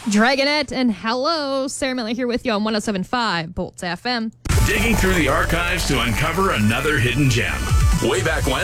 Dragonette and hello, Sarah Miller here with you on 107.5 Bolts FM. Digging through the archives to uncover another hidden gem. Way back when.